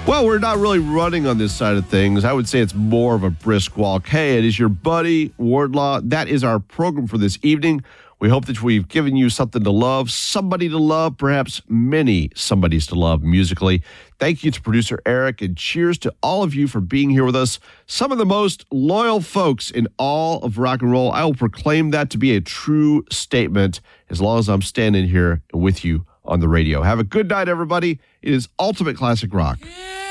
Well, we're not really running on this side of things. I would say it's more of a brisk walk. Hey, it is your buddy, Wardlaw. That is our program for this evening. We hope that we've given you something to love, somebody to love, perhaps many somebodies to love musically. Thank you to producer Eric, and cheers to all of you for being here with us. Some of the most loyal folks in all of rock and roll. I will proclaim that to be a true statement as long as I'm standing here with you on the radio. Have a good night, everybody. It is Ultimate Classic Rock. Yeah.